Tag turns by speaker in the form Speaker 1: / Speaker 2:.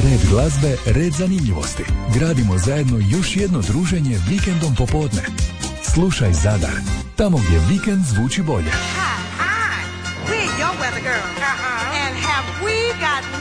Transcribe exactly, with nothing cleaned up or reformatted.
Speaker 1: Red glazbe, red zanimljivosti. Gradimo zajedno još jedno druženje vikendom popodne. Slušaj Zadar, tamo gdje vikend zvuči bolje.
Speaker 2: Hi, hi. We're your weather girl. Uh-huh. And have we got